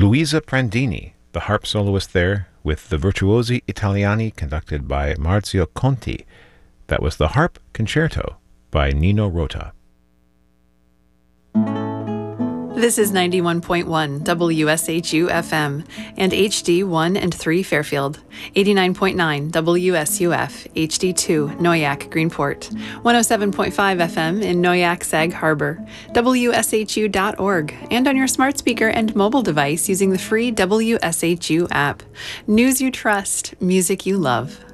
Luisa Prandini, the harp soloist there, with the Virtuosi Italiani conducted by Marzio Conti. That was the Harp Concerto by Nino Rota. This is 91.1 WSHU FM and HD 1 and 3 Fairfield, 89.9 WSUF HD 2 Noyak Greenport, 107.5 FM in Noyak Sag Harbor, WSHU.org, and on your smart speaker and mobile device using the free WSHU app. News you trust, music you love.